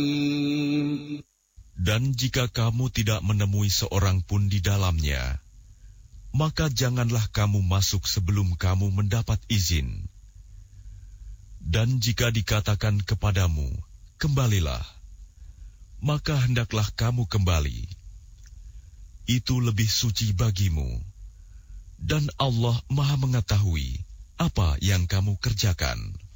Dan jika kamu tidak menemui seorang pun di dalamnya, maka janganlah kamu masuk sebelum kamu mendapat izin. Dan jika dikatakan kepadamu, kembalilah, maka hendaklah kamu kembali. Itu lebih suci bagimu, dan Allah Maha mengetahui apa yang kamu kerjakan.